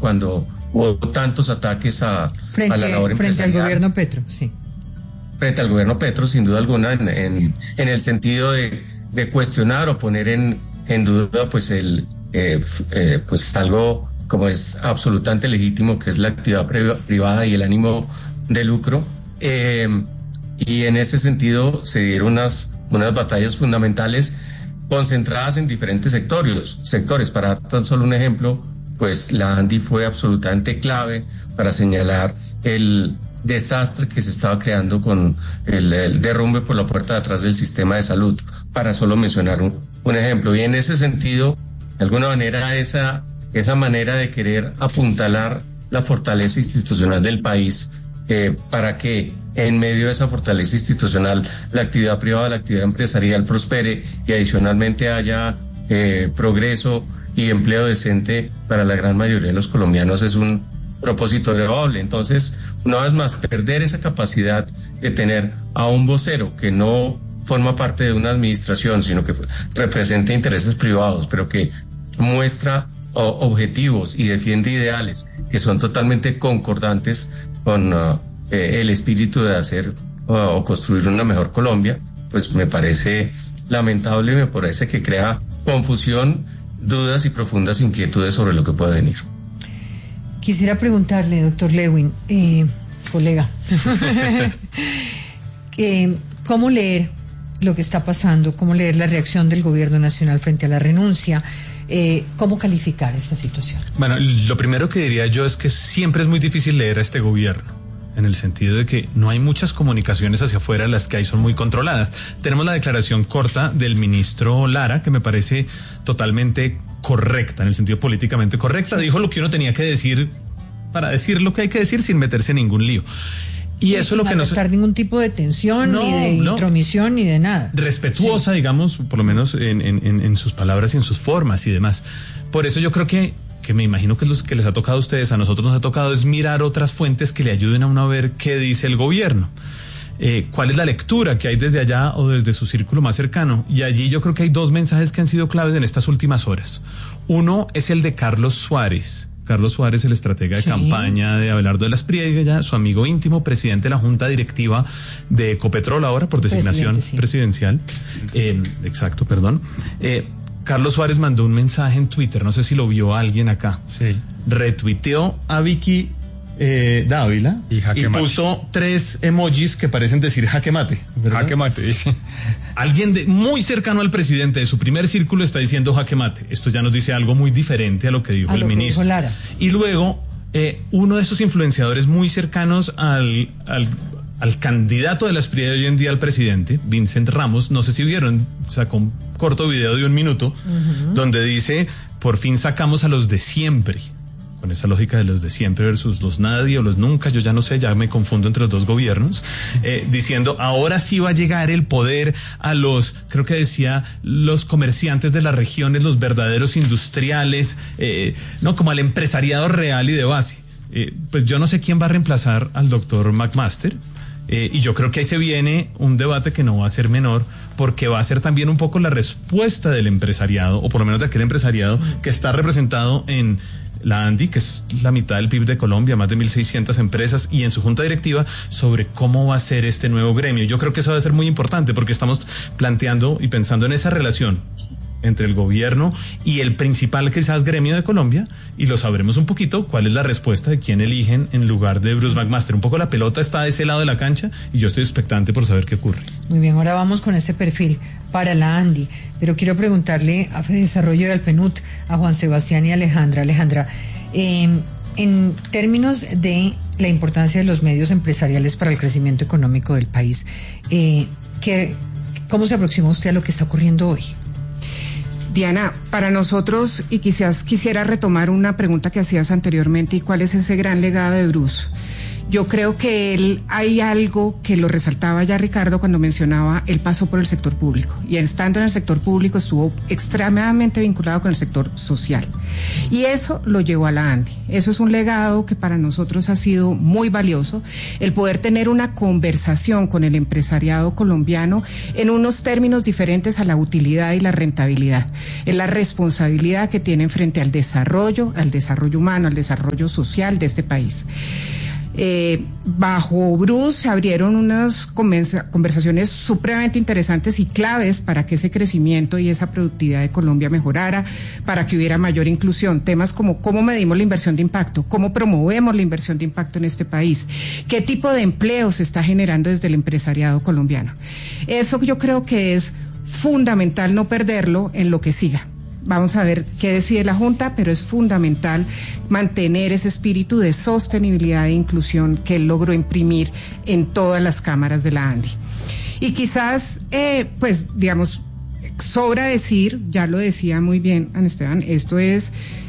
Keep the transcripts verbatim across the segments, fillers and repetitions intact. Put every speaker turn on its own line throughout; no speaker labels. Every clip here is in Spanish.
cuando hubo tantos ataques a,
frente,
a la labor
frente
empresarial.
Frente al gobierno Petro, sí.
Frente al gobierno Petro, sin duda alguna, en, en, en el sentido de, de cuestionar o poner en, en duda pues el eh, eh, pues algo como es absolutamente legítimo, que es la actividad privada y el ánimo de lucro. Eh, y en ese sentido se dieron unas, unas batallas fundamentales concentradas en diferentes sectores. sectores. Para dar tan solo un ejemplo, pues la ANDI fue absolutamente clave para señalar el desastre que se estaba creando con el, el derrumbe por la puerta de atrás del sistema de salud, para solo mencionar un, un ejemplo. Y en ese sentido, de alguna manera, esa, esa manera de querer apuntalar la fortaleza institucional del país, eh, para que en medio de esa fortaleza institucional la actividad privada, la actividad empresarial prospere y adicionalmente haya eh, progreso y empleo decente para la gran mayoría de los colombianos, es un propósito loable. Entonces, una vez más, perder esa capacidad de tener a un vocero que no forma parte de una administración, sino que representa intereses privados, pero que muestra o, objetivos y defiende ideales que son totalmente concordantes con uh, eh, el espíritu de hacer uh, o construir una mejor Colombia, pues me parece lamentable, me parece que crea confusión, dudas y profundas inquietudes sobre lo que puede venir.
Quisiera preguntarle, doctor Lewin, eh, colega, eh, ¿cómo leer lo que está pasando? ¿Cómo leer la reacción del gobierno nacional frente a la renuncia? Eh, ¿Cómo calificar esta situación?
Bueno, lo primero que diría yo es que siempre es muy difícil leer a este gobierno, en el sentido de que no hay muchas comunicaciones hacia afuera, las que hay son muy controladas. Tenemos la declaración corta del ministro Lara, que me parece totalmente correcta, en el sentido políticamente correcta. Dijo lo que uno tenía que decir para decir lo que hay que decir sin meterse en ningún lío. Y eso es lo que nos...
Sin aceptar ningún tipo de tensión,
no,
ni de
no.
intromisión, ni de nada.
Respetuosa,
sí.
digamos, por lo menos en, en, en sus palabras y en sus formas y demás. Por eso yo creo que, que me imagino que los que les ha tocado a ustedes, a nosotros nos ha tocado es mirar otras fuentes que le ayuden a uno a ver qué dice el gobierno. Eh, cuál es la lectura que hay desde allá o desde su círculo más cercano. Y allí yo creo que hay dos mensajes que han sido claves en estas últimas horas. Uno es el de Carlos Suárez. Carlos Suárez, el estratega de sí. campaña de Abelardo de las Priega, su amigo íntimo, presidente de la Junta Directiva de Ecopetrol ahora, por designación sí. presidencial. Eh, exacto, perdón. Eh, Carlos Suárez mandó un mensaje en Twitter, no sé si lo vio alguien acá.
Sí.
Retuiteó a Vicky eh, Dávila y, y puso tres emojis que parecen decir jaque mate, ¿verdad?
Jaque mate, dice.
Alguien de, muy cercano al presidente de su primer círculo está diciendo jaque mate. Esto ya nos dice algo muy diferente a lo que dijo
a
el
lo
ministro.
Que dijo Lara.
Y luego, eh, uno de esos influenciadores muy cercanos al, al, al candidato de las Priega de hoy en día al presidente, Vincent Ramos, no sé si vieron, sacó un corto video de un minuto, uh-huh. donde dice, por fin sacamos a los de siempre. Con esa lógica de los de siempre versus los nadie o los nunca, yo ya no sé, ya me confundo entre los dos gobiernos, eh, diciendo, ahora sí va a llegar el poder a los, creo que decía, los comerciantes de las regiones, los verdaderos industriales, eh, no, como al empresariado real y de base. Eh, pues yo no sé quién va a reemplazar al doctor McMaster, eh, y yo creo que ahí se viene un debate que no va a ser menor, porque va a ser también un poco la respuesta del empresariado, o por lo menos de aquel empresariado que está representado en la ANDI, que es la mitad del P I B de Colombia, más de mil seiscientas empresas, y en su junta directiva, sobre cómo va a ser este nuevo gremio. Yo creo que eso va a ser muy importante, porque estamos planteando y pensando en esa relación entre el gobierno y el principal quizás gremio de Colombia, y lo sabremos un poquito cuál es la respuesta de quién eligen en lugar de Bruce McMaster. Un poco la pelota está de ese lado de la cancha y yo estoy expectante por saber qué ocurre.
Muy bien, ahora vamos con ese perfil para la ANDI, pero quiero preguntarle a Desarrollo del PNUD, a Juan Sebastián y Alejandra. Alejandra, eh, en términos de la importancia de los medios empresariales para el crecimiento económico del país, eh, ¿qué, ¿cómo se aproxima usted a lo que está ocurriendo hoy?
Diana, para nosotros, y quizás quisiera retomar una pregunta que hacías anteriormente, ¿y cuál es ese gran legado de Bruce? Yo creo que él, hay algo que lo resaltaba ya Ricardo cuando mencionaba, él pasó por el sector público y estando en el sector público estuvo extremadamente vinculado con el sector social y eso lo llevó a la ANDI. Eso es un legado que para nosotros ha sido muy valioso, el poder tener una conversación con el empresariado colombiano en unos términos diferentes a la utilidad y la rentabilidad, en la responsabilidad que tienen frente al desarrollo, al desarrollo humano, al desarrollo social de este país. Eh, bajo Bruce se abrieron unas conversaciones supremamente interesantes y claves para que ese crecimiento y esa productividad de Colombia mejorara, para que hubiera mayor inclusión. Temas como cómo medimos la inversión de impacto, cómo promovemos la inversión de impacto en este país, qué tipo de empleo se está generando desde el empresariado colombiano. Eso yo creo que es fundamental no perderlo en lo que siga. Vamos a ver qué decide la Junta, pero es fundamental mantener ese espíritu de sostenibilidad e inclusión que él logró imprimir en todas las cámaras de la ANDI. Y quizás, eh, pues, digamos, sobra decir, ya lo decía muy bien Ana Esteban, esto es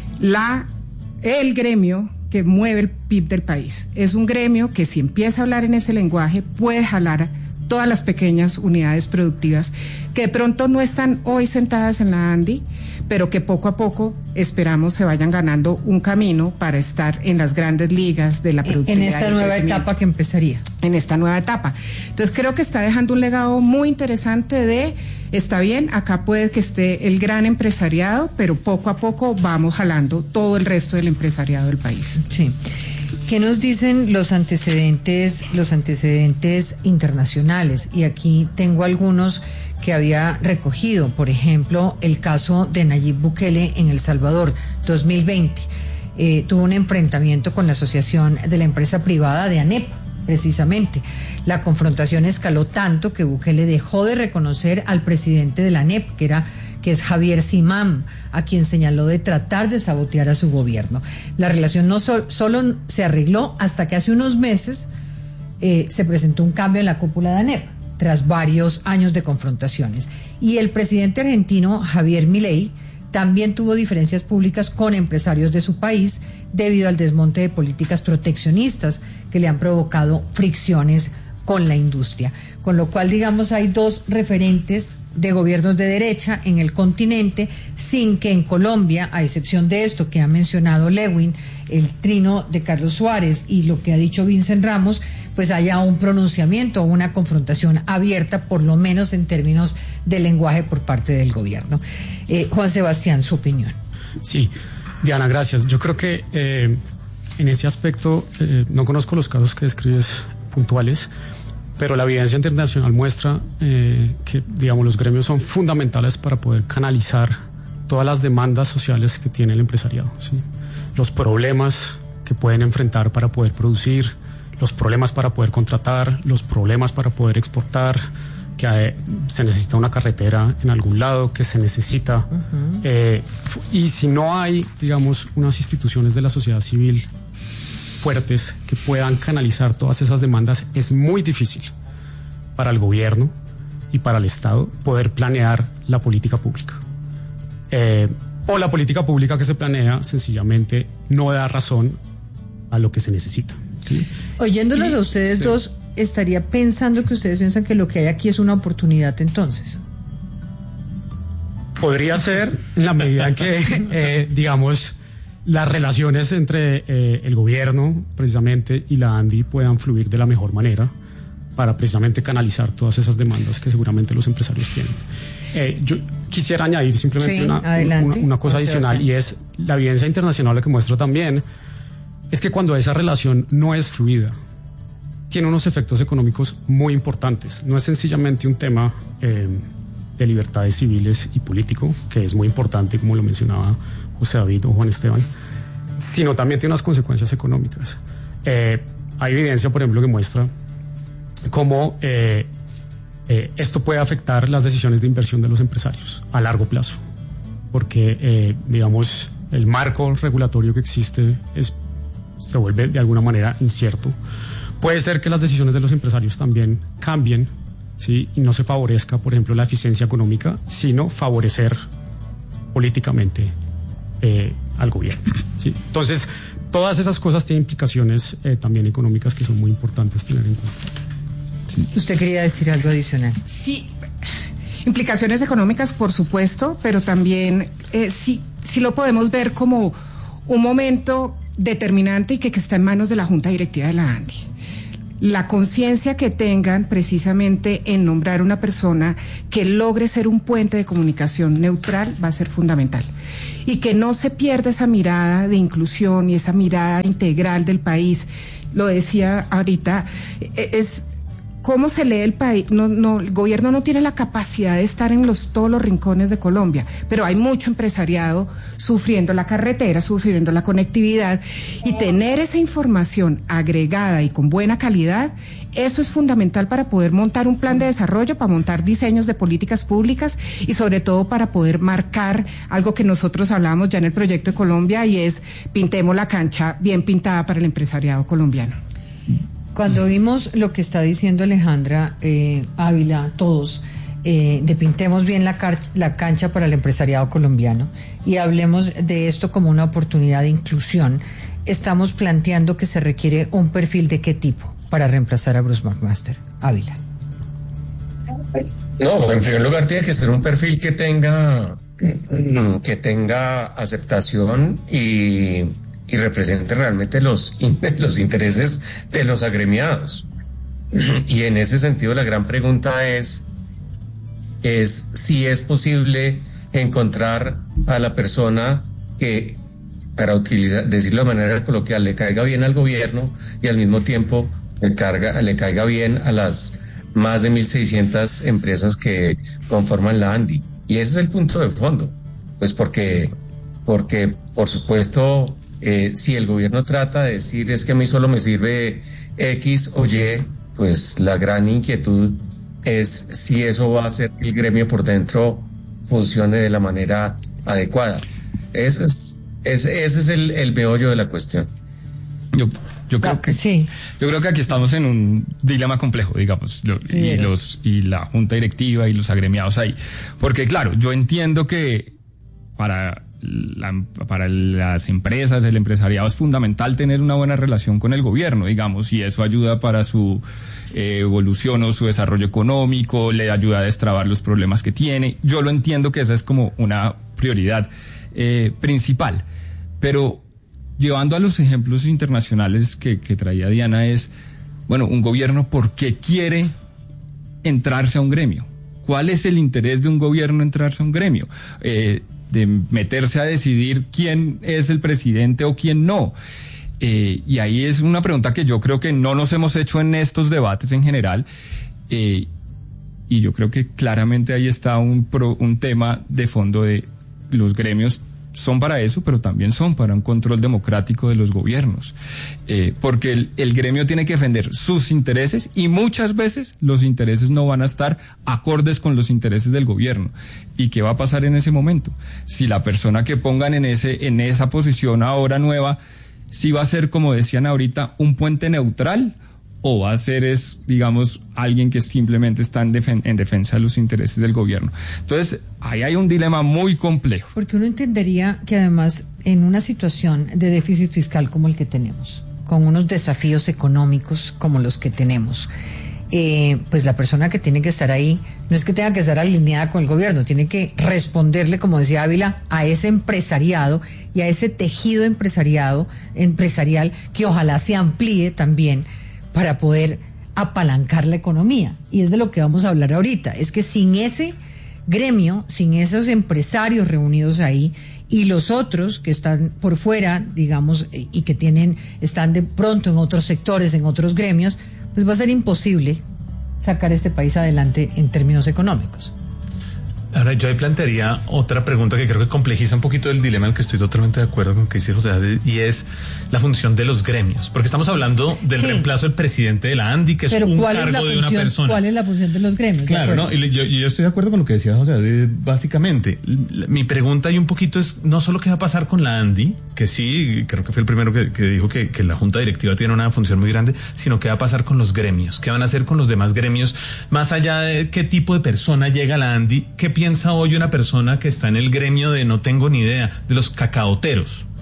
la, el gremio que mueve el P I B del país. Es un gremio que si empieza a hablar en ese lenguaje puede jalar todas las pequeñas unidades productivas que de pronto no están hoy sentadas en la ANDI, pero que poco a poco esperamos se vayan ganando un camino para estar en las grandes ligas de la productividad.
En esta nueva etapa que empezaría.
En esta nueva etapa. Entonces creo que está dejando un legado muy interesante de, está bien, acá puede que esté el gran empresariado, pero poco a poco vamos jalando todo el resto del empresariado del país.
Sí. ¿Qué nos dicen los antecedentes, los antecedentes internacionales? Y aquí tengo algunos que había recogido, por ejemplo, el caso de Nayib Bukele en El Salvador, dos mil veinte. Eh, tuvo un enfrentamiento con la Asociación de la Empresa Privada de ANEP, precisamente. La confrontación escaló tanto que Bukele dejó de reconocer al presidente de la ANEP, que era que es Javier Simam, a quien señaló de tratar de sabotear a su gobierno. La relación no so- solo se arregló hasta que hace unos meses eh, se presentó un cambio en la cúpula de ANEP, tras varios años de confrontaciones. Y el presidente argentino Javier Milei también tuvo diferencias públicas con empresarios de su país debido al desmonte de políticas proteccionistas que le han provocado fricciones con la industria. Con lo cual, digamos, hay dos referentes de gobiernos de derecha en el continente, sin que en Colombia, a excepción de esto que ha mencionado Lewin, el trino de Carlos Suárez y lo que ha dicho Vincent Ramos, pues haya un pronunciamiento o una confrontación abierta, por lo menos en términos de lenguaje por parte del gobierno. Eh, Juan Sebastián, su opinión.
Sí, Diana, gracias. Yo creo que eh, en ese aspecto, eh, no conozco los casos que describes puntuales, pero la evidencia internacional muestra eh, que, digamos, los gremios son fundamentales para poder canalizar todas las demandas sociales que tiene el empresariado, ¿sí? Los problemas que pueden enfrentar para poder producir, los problemas para poder contratar, los problemas para poder exportar, que eh, se necesita una carretera en algún lado, que se necesita, uh-huh. eh, y si no hay, digamos, unas instituciones de la sociedad civil fuertes que puedan canalizar todas esas demandas, es muy difícil para el gobierno y para el Estado poder planear la política pública. Eh, o la política pública que se planea sencillamente no da razón a lo que se necesita, ¿sí?
Oyéndolos
y,
a ustedes
sí.
dos, estaría pensando que ustedes piensan que lo que hay aquí es una oportunidad entonces.
Podría ser, en la medida en que, eh, digamos, las relaciones entre eh, el gobierno, precisamente, y la ANDI puedan fluir de la mejor manera para precisamente canalizar todas esas demandas que seguramente los empresarios tienen. Eh, yo quisiera añadir simplemente
sí,
una, una, una cosa adicional, y es la evidencia internacional lo que muestra también es que cuando esa relación no es fluida, tiene unos efectos económicos muy importantes. No es sencillamente un tema eh, de libertades civiles y político, que es muy importante, como lo mencionaba José David o Juan Esteban, sino también tiene unas consecuencias económicas. Eh, hay evidencia, por ejemplo, que muestra cómo eh, eh, esto puede afectar las decisiones de inversión de los empresarios a largo plazo, porque, eh, digamos, el marco regulatorio que existe es, se vuelve de alguna manera incierto. Puede ser que las decisiones de los empresarios también cambien, ¿sí? Y no se favorezca, por ejemplo, la eficiencia económica, sino favorecer políticamente eh, al gobierno, ¿sí? Entonces, todas esas cosas tienen implicaciones eh, también económicas que son muy importantes tener en cuenta.
Sí. ¿Usted quería decir algo adicional?
Sí, implicaciones económicas, por supuesto, pero también eh, sí, sí lo podemos ver como un momento determinante y que, que está en manos de la Junta Directiva de la ANDI. La conciencia que tengan precisamente en nombrar una persona que logre ser un puente de comunicación neutral va a ser fundamental. Y que no se pierda esa mirada de inclusión y esa mirada integral del país. Lo decía ahorita, es cómo se lee el país. No, no, el gobierno no tiene la capacidad de estar en los, todos los rincones de Colombia, pero hay mucho empresariado sufriendo la carretera, sufriendo la conectividad, y tener esa información agregada y con buena calidad, eso es fundamental para poder montar un plan de desarrollo, para montar diseños de políticas públicas y sobre todo para poder marcar algo que nosotros hablamos ya en el proyecto de Colombia, y es pintemos la cancha bien pintada para el empresariado colombiano.
Cuando vimos lo que está diciendo Alejandra eh, Ávila, todos, eh, de pintemos bien la, car- la cancha para el empresariado colombiano y hablemos de esto como una oportunidad de inclusión, estamos planteando que se requiere un perfil de qué tipo para reemplazar a Bruce McMaster. Ávila.
No, en primer lugar tiene que ser un perfil que tenga, que tenga aceptación y... y represente realmente los, los intereses de los agremiados. Y en ese sentido la gran pregunta es, es si es posible encontrar a la persona que, para utilizar, decirlo de manera coloquial, le caiga bien al gobierno y al mismo tiempo le, carga, le caiga bien a las más de mil seiscientas empresas que conforman la ANDI. Y ese es el punto de fondo, pues porque, porque por supuesto, Eh, si el gobierno trata de decir es que a mí solo me sirve X o Y, pues la gran inquietud es si eso va a hacer que el gremio por dentro funcione de la manera adecuada. Ese es, ese, ese es el, el meollo de la cuestión.
Yo, yo creo que
sí.
Yo creo que aquí estamos en un dilema complejo, digamos, lo, y los y la junta directiva y los agremiados ahí, porque claro, yo entiendo que para La, para las empresas, el empresariado, es fundamental tener una buena relación con el gobierno, digamos, y eso ayuda para su eh, evolución o su desarrollo económico, le ayuda a destrabar los problemas que tiene. Yo lo entiendo que esa es como una prioridad eh, principal, pero llevando a los ejemplos internacionales que, que traía Diana es, bueno, un gobierno, ¿por qué quiere entrarse a un gremio? ¿Cuál es el interés de un gobierno entrarse a un gremio? Eh, de meterse a decidir quién es el presidente o quién no. Eh, y ahí es una pregunta que yo creo que no nos hemos hecho en estos debates en general, eh, y yo creo que claramente ahí está un, pro, un tema de fondo de los gremios son para eso, pero también son para un control democrático de los gobiernos, eh, porque el, el gremio tiene que defender sus intereses y muchas veces los intereses no van a estar acordes con los intereses del gobierno. ¿Y qué va a pasar en ese momento? Si la persona que pongan en ese en esa posición ahora nueva, si va a ser, como decían ahorita, un puente neutral, o va a ser, es, digamos, alguien que simplemente está en, defen- en defensa de los intereses del gobierno. Entonces, ahí hay un dilema muy complejo.
Porque uno entendería que además, en una situación de déficit fiscal como el que tenemos, con unos desafíos económicos como los que tenemos, eh, pues la persona que tiene que estar ahí no es que tenga que estar alineada con el gobierno, tiene que responderle, como decía Ávila, a ese empresariado y a ese tejido empresariado, empresarial que ojalá se amplíe también para poder apalancar la economía. Y es de lo que vamos a hablar ahorita. Es que sin ese gremio, sin esos empresarios reunidos ahí y los otros que están por fuera, digamos, y que tienen, están de pronto en otros sectores, en otros gremios, pues va a ser imposible sacar este país adelante en términos económicos.
Ahora, yo ahí plantearía otra pregunta que creo que complejiza un poquito el dilema en el que estoy totalmente de acuerdo con lo que dice José David, y es la función de los gremios. Porque estamos hablando del sí. reemplazo del presidente de la ANDI, que
Pero
es un
¿cuál
cargo
es la
de
función,
una persona.
¿Cuál es la función de los gremios?
Claro, ¿no? Y yo, yo estoy de acuerdo con lo que decía José David, básicamente. Mi pregunta ahí un poquito es, no solo qué va a pasar con la ANDI, que sí, creo que fue el primero que, que dijo que, que la Junta Directiva tiene una función muy grande, sino qué va a pasar con los gremios, qué van a hacer con los demás gremios, más allá de qué tipo de persona llega a la ANDI, qué piensa hoy una persona persona que está en el gremio de no tengo ni idea, de los cacaoteros.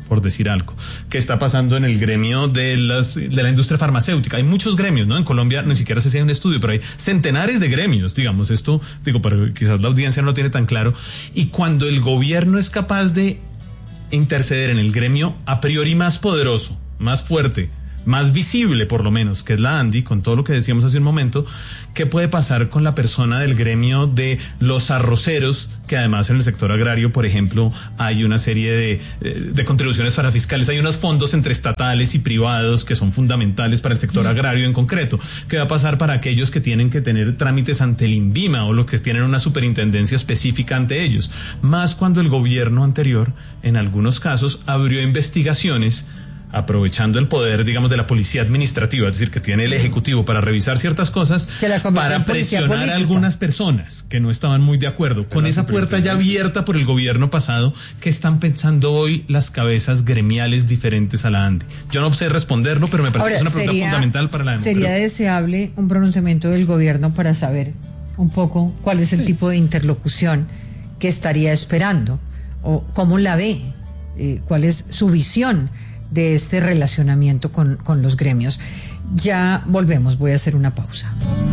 por decir algo. ¿Qué está pasando en el gremio de las de la industria farmacéutica? Hay muchos gremios, ¿no? En Colombia ni siquiera se hace un estudio, pero hay centenares de gremios, digamos, esto, digo, pero quizás la audiencia no lo tiene tan claro. Y cuando el gobierno es capaz de interceder en el gremio a priori más poderoso, más fuerte, más visible por lo menos, que es la ANDI, con todo lo que decíamos hace un momento, ¿qué puede pasar con la persona del gremio de los arroceros? Que además en el sector agrario, por ejemplo, hay una serie de, de contribuciones parafiscales, hay unos fondos entre estatales y privados que son fundamentales para el sector agrario en concreto. ¿Qué va a pasar para aquellos que tienen que tener trámites ante el INVIMA o los que tienen una superintendencia específica ante ellos? Más cuando el gobierno anterior, en algunos casos, abrió investigaciones aprovechando el poder, digamos, de la policía administrativa, es decir, que tiene el Ejecutivo para revisar ciertas cosas, para presionar a algunas personas que no estaban muy de acuerdo. Con esa puerta ya abierta por el gobierno pasado, ¿qué están pensando hoy las cabezas gremiales diferentes a la ANDI? Yo no sé responderlo, pero me parece Ahora, que es una pregunta sería, fundamental para la democracia.
¿Sería deseable un pronunciamiento del gobierno para saber un poco cuál es el sí. tipo de interlocución que estaría esperando? ¿O cómo la ve? Eh, ¿Cuál es su visión de este relacionamiento con, con los gremios? Ya volvemos, voy a hacer una pausa.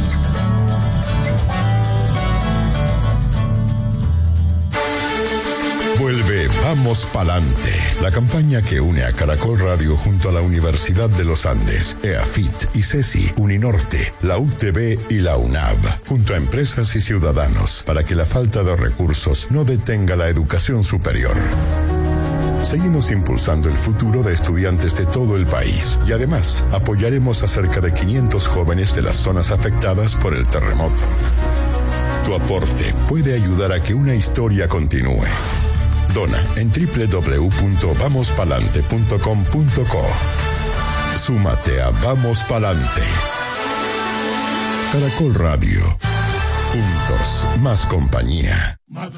Vuelve Vamos Pa'lante, la campaña que une a Caracol Radio junto a la Universidad de los Andes, EAFIT, ICESI, Uninorte, la U T B y la UNAV, junto a empresas y ciudadanos, para que la falta de recursos no detenga la educación superior. Seguimos impulsando el futuro de estudiantes de todo el país y además apoyaremos a cerca de quinientos jóvenes de las zonas afectadas por el terremoto. Tu aporte puede ayudar a que una historia continúe. Dona en doble u doble u doble u punto vamos palante punto com punto co. Súmate a Vamos Pa'lante. Caracol Radio. Juntos, más compañía.